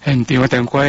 现场的电话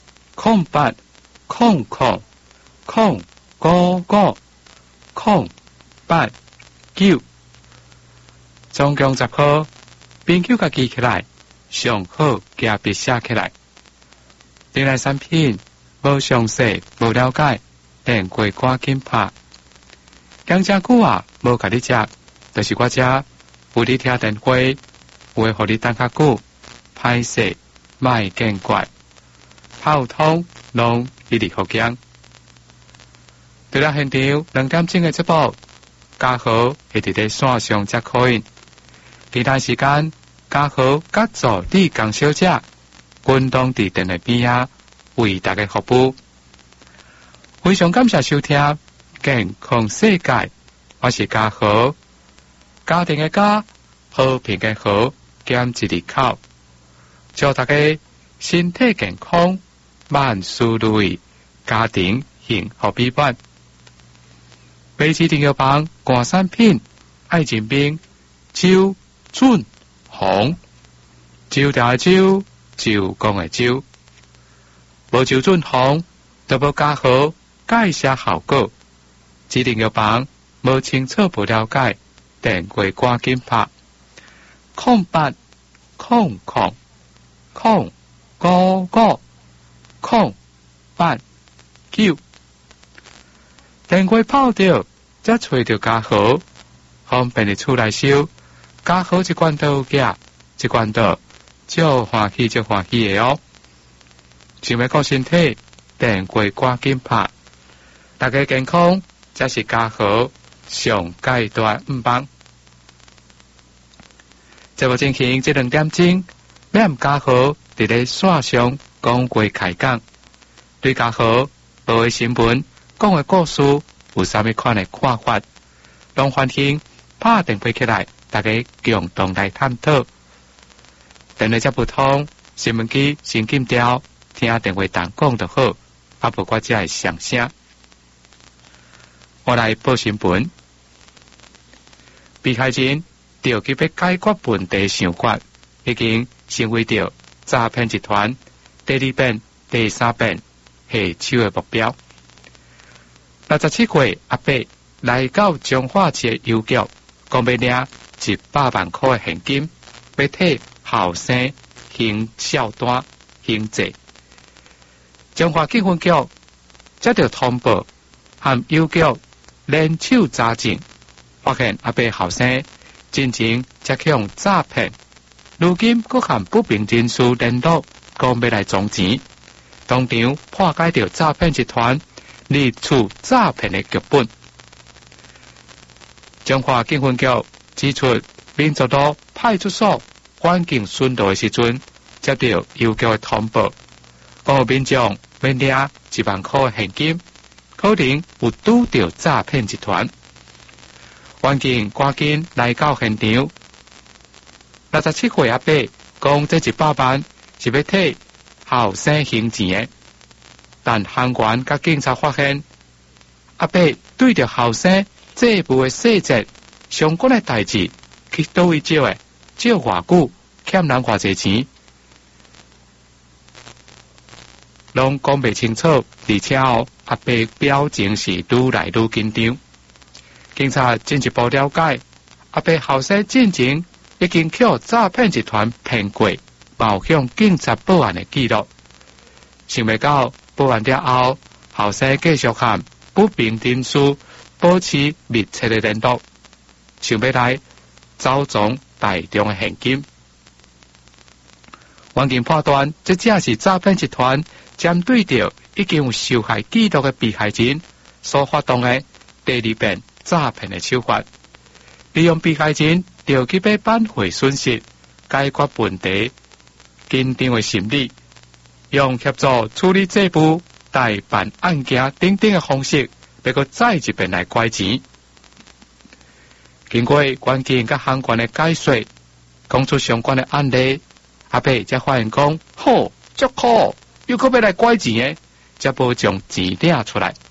0800005589，总共10号，朋友甲记起来，上好加笔写起来。订来产品无详细、无了解，电话赶紧拍。讲遮久啊，无甲你接，就是我遮有你听电话，会互你等较久，歹势莫见怪。泡汤拢一直好讲。对了，现场2点钟的节目，嘉豪会伫咧线上接可以。其他时间，嘉豪甲助理江小姐，均当伫电话边啊，为大家服务。非常感谢收听健康世界，我是嘉豪，家庭的家，和平的和，兼一字口，祝大家身体健康，万事如意，家庭幸福美满。北市订药房冠产品，爱情冰、周准红，周条的周，周公的周，无周准红，都无嘉豪介绍效果。指定药房无清楚不了解，电话赶紧拍0800005589，电话泡着，才找着嘉豪，方便的厝内收。嘉豪一罐都有价，一罐都就欢喜就欢喜的哦。想要顾身体，电话赶紧拍。大家健康，才是嘉豪上阶段帮。节目进行这2点钟，免嘉豪伫咧线上讲过开讲，对嘉豪报的新闻、讲的故事有啥物款的看法，拢欢迎拍电话起来，大家共同来探讨。电话接不通，新闻机先紧调，听电话人讲就好，啊无我才会上声。我来报新闻。被害人着急要解决问题想法，已经成为着诈骗集团第2遍、第3遍下手的目标。67岁阿伯来到彰化市邮局，讲要领100万块的现金，要替后生行孝单行债。彰化警分局接到通报，和邮局联手查证，发现阿伯后生真正接向诈骗，如今佫和不明人士联络，讲要来装钱，当场破解到诈骗集团日处诈骗的剧本。彰化警分局指出，民族路派出所环境巡逻的时阵，接到邮局的通报，讲有民众要领1万块现金，可能有拄到诈骗集团。环境赶紧来到现场。67岁阿伯讲，这100万是要替后生行钱的，但行员甲警察发现，阿伯对着后生债务的细节相关的代志，去倒位借的，借偌久，欠人偌济钱，拢讲不清楚，而且阿伯表情是愈来愈紧张。警察进一步了解，阿伯后生进前已经去诈骗集团骗过，冒向警察报案的记录。想不到报案了后，后生继续和不明人士保持密切的联络，想要来找赃大量的现金。环境判断，这正是诈骗集团针对着已经有受害记录的被害人所发动的第2遍诈骗的手法，利用被害人着急要挽回损失、解决问题、紧张的心理，用协助处理债务、代办案件等等的方式，要搁再一遍来拐钱。经过关键甲行官的解说，讲出相关的案例，阿伯才发现讲，好，足好，又搁要来拐钱的，才无将钱领出来。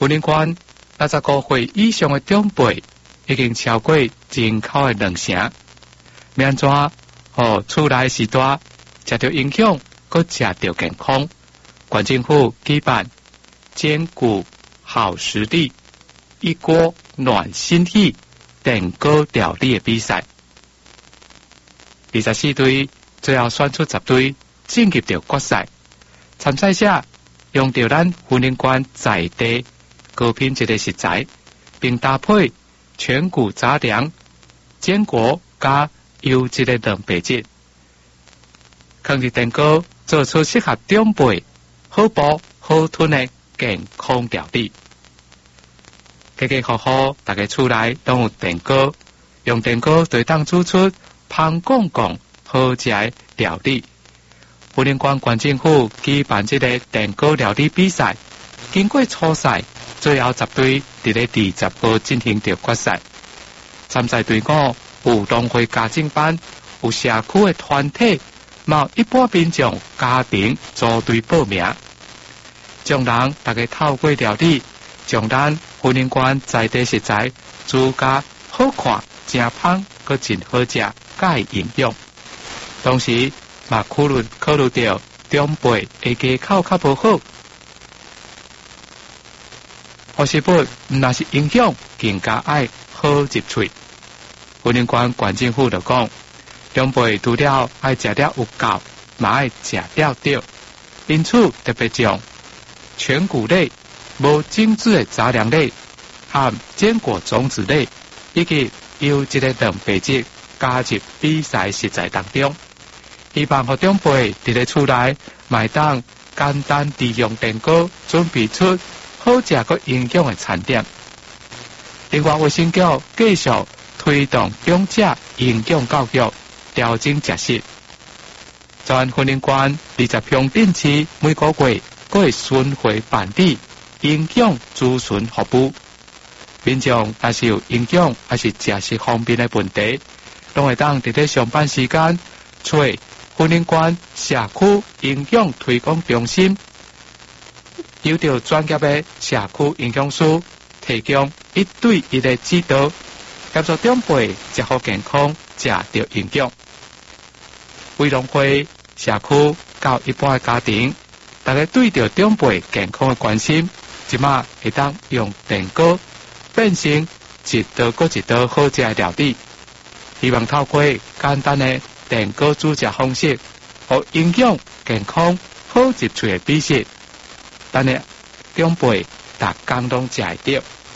婚姻观65岁以上的长辈已经超过人口的2成，免怎厝内时大，食到营养，搁食到健康。县政府举办兼顾好实力、一锅暖心体电锅料理的比赛。24队最后选出10队进入到决赛。参赛者用到咱婚姻观在地高品质的食材，并搭配全谷杂粮、坚果加优质的蛋白质，放入电锅做出适合长辈好饱好吞的健康料理。家家户户大家厝内都有电锅，用电锅就当煮出香滚滚好食的料理。婚姻观县政府举办这个电锅料理比赛，经过初赛，最后10队伫咧20号进行到决赛。参赛队伍有农会家政班，有社区的团体，嘛有一般民众家庭组队报名。众人大家透过料理，将咱婚姻观在地食材煮甲好看、真香，搁真好食，介营养。同时，嘛考虑到长辈的家口较无好，或是不若是营养更加爱好入喙。婚姻观县政府就讲，长辈除了爱食了有够，嘛爱食了对，因此特别将全谷类、无精致的杂粮类和坚果种子类以及优质的蛋白质加入比赛食材当中。希望和长辈伫咧厝内买当简单利用电锅准备出好食佮营养的餐点。另外，卫生局继续推动长者营养教育，调整食食。全婚姻观20乡镇市每个月佫会巡回办理营养咨询服务。民众若是有营养还是食食方面的问题，都会当伫咧上班时间找婚姻观社区营养推广中心，由着专业的社区营养师提供1对1的指导，协助长辈食好健康，食到营养。为农会、社区到一般的家庭，大家对着长辈健康的关心，即马会当用电锅变成一道搁一道好食的料理。希望透过简单的电锅煮食方式，和营养、健康、好入喙的美食，但是长辈逐工拢食会到。